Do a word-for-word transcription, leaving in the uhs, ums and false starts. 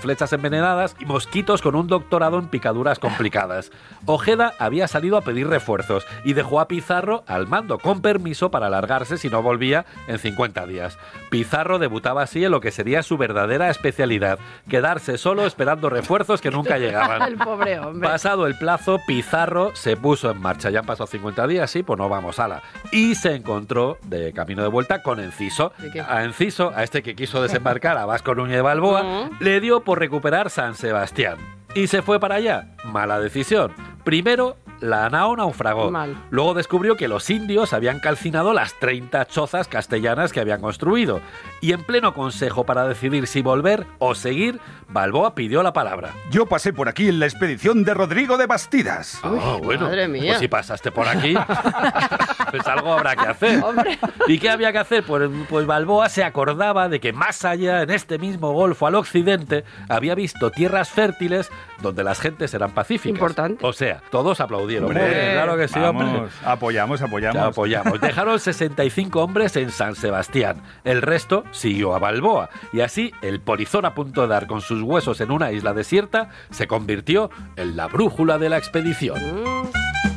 flechas envenenadas y mosquitos con un doctorado en picaduras complicadas. Ojeda había salido a pedir refuerzos y dejó a Pizarro al mando, con permiso para largarse si no volvía en cincuenta días. Pizarro debutaba así en lo que sería su verdadera especialidad, quedarse solo esperando refuerzos que nunca llegaban. El pobre hombre. Pasado el plazo, Pizarro se puso en marcha. Ya han pasado cincuenta días, sí, pues no vamos, ala. Y se encontró de camino de vuelta con Enciso. A Enciso, a este que quiso desembarcar a Vasco Núñez de Balboa, uh-huh. le dio por recuperar San Sebastián. Y se fue para allá. Mala decisión. Primero, la nao naufragó. Mal. Luego descubrió que los indios habían calcinado las treinta chozas castellanas que habían construido. Y en pleno consejo para decidir si volver o seguir, Balboa pidió la palabra. Yo pasé por aquí en la expedición de Rodrigo de Bastidas. Ah, oh, bueno. Madre mía. Pues si pasaste por aquí, pues algo habrá que hacer. Hombre. ¿Y qué había que hacer? Pues, pues Balboa se acordaba de que más allá, en este mismo golfo al occidente, había visto tierras fértiles donde las gentes eran pacíficas. Importante. O sea, todos aplaudieron. Hombre, claro que sí, vamos, hombre. Apoyamos, apoyamos. Ya apoyamos. Dejaron sesenta y cinco hombres en San Sebastián. El resto siguió a Balboa. Y así, el polizón a punto de dar con sus huesos en una isla desierta se convirtió en la brújula de la expedición. Mm.